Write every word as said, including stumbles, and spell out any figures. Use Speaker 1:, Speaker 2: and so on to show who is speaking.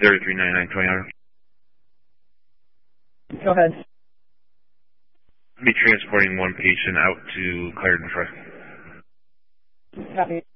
Speaker 1: thirty-three ninety-nine twenty.
Speaker 2: Go ahead.
Speaker 1: I'll be transporting one patient out to Clarendon Troy.
Speaker 2: Copy.